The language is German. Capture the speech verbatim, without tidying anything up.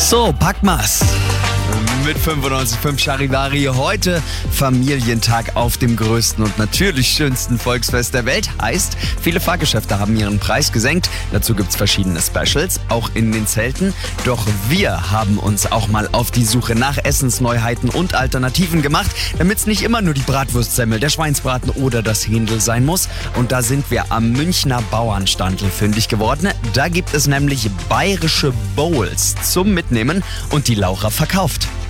So, pack mal's. Mit fünfundneunzig Komma fünf Charivari heute Familientag auf dem größten und natürlich schönsten Volksfest der Welt. Heißt, viele Fahrgeschäfte haben ihren Preis gesenkt. Dazu gibt's verschiedene Specials, auch in den Zelten. Doch wir haben uns auch mal auf die Suche nach Essensneuheiten und Alternativen gemacht, damit's nicht immer nur die Bratwurstsemmel, der Schweinsbraten oder das Händel sein muss. Und da sind wir am Münchner Bauernstandl fündig geworden. Da gibt es nämlich bayerische Bowls zum Mitnehmen und die Laura verkauft.